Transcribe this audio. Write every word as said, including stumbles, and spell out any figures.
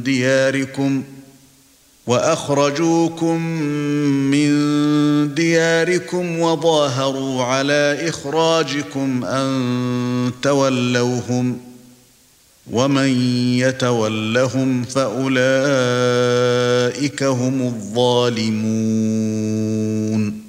دياركم وأخرجوكم من دياركم وظاهروا على إخراجكم أن تولوهم ومن يتولهم فأولئك هم الظالمون